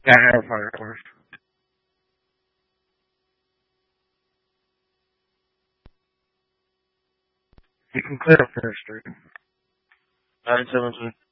Yeah, I have a fire, of course. You can clear up Fair Street. 917.